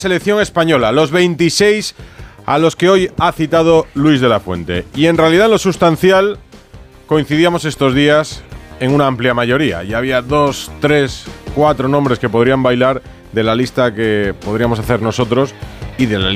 Selección española, los 26 a los que hoy ha citado Luis de la Fuente. Y en realidad en lo sustancial coincidíamos estos días en una amplia mayoría. Y había 2, 3, 4 nombres que podrían bailar de la lista que podríamos hacer nosotros y de la